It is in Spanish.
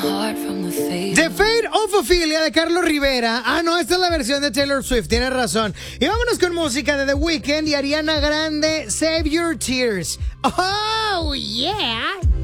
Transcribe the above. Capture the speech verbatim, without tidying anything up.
The Fate of Ophelia de Carlos Rivera. Ah, no, esta es la versión de Taylor Swift, tienes razón. Y vámonos con música de The Weeknd y Ariana Grande, Save Your Tears. Oh, yeah.